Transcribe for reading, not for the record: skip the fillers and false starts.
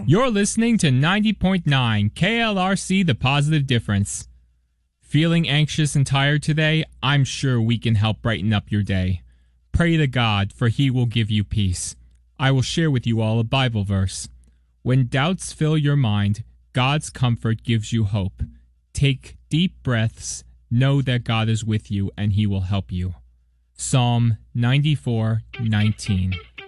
You're listening to 90.9 KLRC The Positive Difference. Feeling anxious and tired today? I'm sure we can help brighten up your day. Pray to God, for He will give you peace. I will share with you all a Bible verse. When doubts fill your mind, God's comfort gives you hope. Take deep breaths, know that God is with you and He will help you. Psalm 94:19.